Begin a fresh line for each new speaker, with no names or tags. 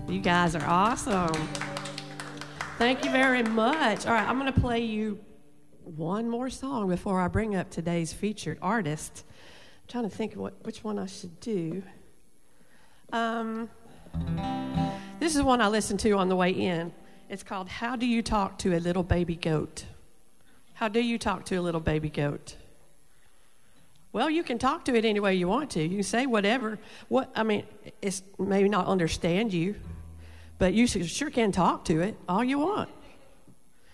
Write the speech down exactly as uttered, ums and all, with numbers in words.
You guys are awesome. Thank you very much. All right, I'm going to play you one more song before I bring up today's featured artist. I'm trying to think of what, which one I should do. Um, this is one I listened to on the way in. It's called How Do You Talk to a Little Baby Goat? How do you talk to a little baby goat? Well, you can talk to it any way you want to. You can say whatever. What I mean, it's maybe not understand you, but you sure can talk to it all you want.